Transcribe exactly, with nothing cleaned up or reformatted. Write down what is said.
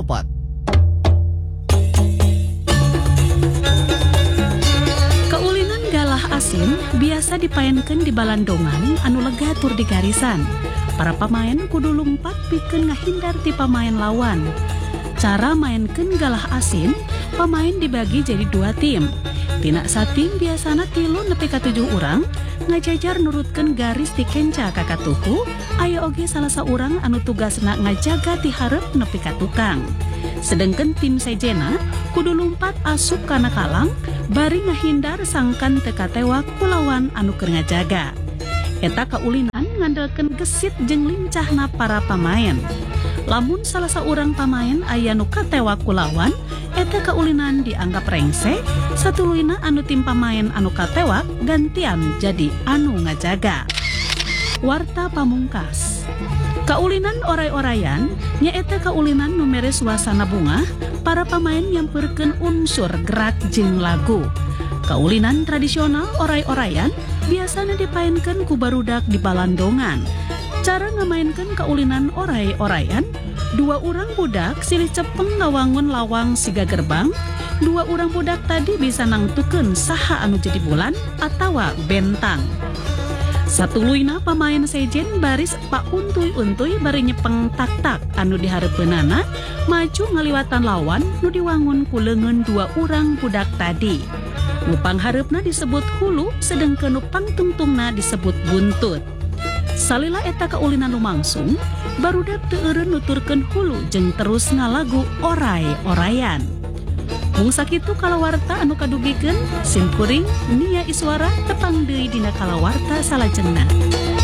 kaopat. Kaulinan galah asin biasa dipaenkeun di balandongan anu lega tur di garisan. Para pamain kudu lumpat pikeun ngahindar ti pamain lawan. Cara mainkeun galah asin, pamain dibagi jadi dua tim. Tina satim biasana tilu nepi ka tujuh urang ngajajar nurutkeun garis ti kenca ka katuhu, aya oge salah saurang anu tugasna ngajaga ti hareup nepi ka tukang. Sedengkeun tim sejena kudu lumpat asup kana kalang bari ngahindar sangkan teu katewak ku lawan anu keur ngajaga. Eta kaulinan ngandelkeun gesit jeung lincahna para pamain. Lamun salah saurang pamain aya nu katewak ku lawan, eta kaulinan dianggap rengse, satuluina anu tim pamain anu katewak gantian jadi anu ngajaga. Warta pamungkas. Kaulinan oray-orayan nyaeta kaulinan nu mere suasana bunga, para pamain nyampeurkeun unsur gerak jeung lagu. Kaulinan tradisional oray-orayan biasana dipaenkeun ku barudak di balandongan. Cara ngamainkeun kaulinan oray-orayan, dua urang budak silih cepeng ngawangun lawang siga gerbang, dua urang budak tadi bisa nangtukeun saha anu jadi bulan atawa bentang. Satuluina pamain sejen baris pauntuy-untuy bari nyepeng tak-tak anu dihareupeunana maju ngaliwatan lawan nu diwangun ku leungeun dua urang budak tadi. Nu panghareupna disebut hulu sedengkeun nu pangtungtungna disebut buntut. Salila eta kaulinan lumangsung, barudak teu eureun nuturkeun hulu jeung terus ngalagu oray-orayan. Mung sakitu kalawarta anu kadugikeun, simkuring Nia Iswara tepang deui dina kalawarta salajengna.